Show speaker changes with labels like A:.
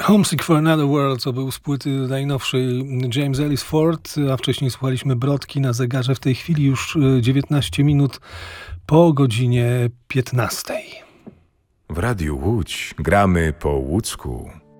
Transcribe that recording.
A: Homesick for Another World to był z płyty najnowszej James Ellis Ford, a wcześniej słuchaliśmy Brodki na zegarze. W tej chwili już 19 minut po godzinie 15.
B: W Radiu Łódź gramy po łódzku.